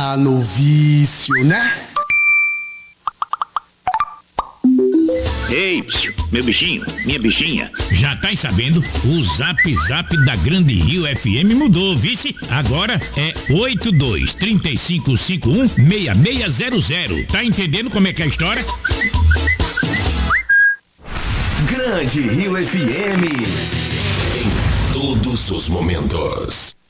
tá no vício, né? Ei, meu bichinho, minha bichinha. Já tá sabendo? O Zap Zap da Grande Rio FM mudou, vice? Agora é 82-3551-6600. Tá entendendo como é que é a história? Grande Rio FM. Em todos os momentos.